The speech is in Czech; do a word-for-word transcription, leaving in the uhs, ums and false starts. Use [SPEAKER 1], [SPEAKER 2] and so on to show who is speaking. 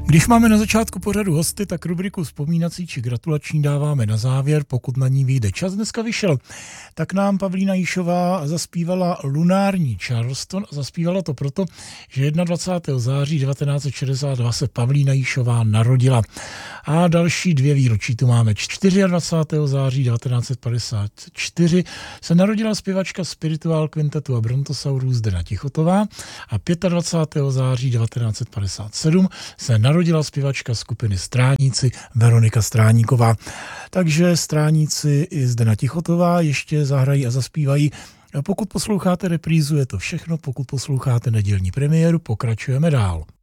[SPEAKER 1] Když máme na začátku pořadu hosty, tak rubriku vzpomínací či gratulační dáváme na závěr, pokud na ní vyjde čas. Dneska vyšel, tak nám Pavlína Jíšová zaspívala Lunární Charleston a zaspívala to proto, že dvacátého prvního září devatenáct set šedesát dva se Pavlína Jíšová narodila. A další dvě výročí tu máme. dvacátého čtvrtého září devatenáct set padesát čtyři se narodila zpěvačka Spiritual Quintetu a Brontosaurus Zdena Tichotová a dvacátého pátého září devatenáct set padesát sedm se narodila zpěvačka skupiny Stráníci Veronika Stráníková. Takže Stráníci i Zdena Tichotová ještě zahrají a zaspívají. A pokud posloucháte reprízu, je to všechno. Pokud posloucháte nedělní premiéru, pokračujeme dál.